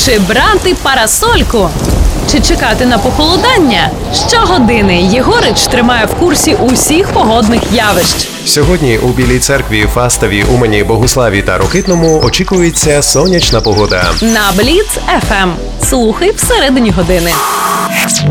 Чи брати парасольку? Чи чекати на похолодання? Щогодини Єгорич тримає в курсі усіх погодних явищ. Сьогодні у Білій церкві, Фастові, Умані, Богуславі та Рокитному очікується сонячна погода. На Бліц FM. Слухай всередині години.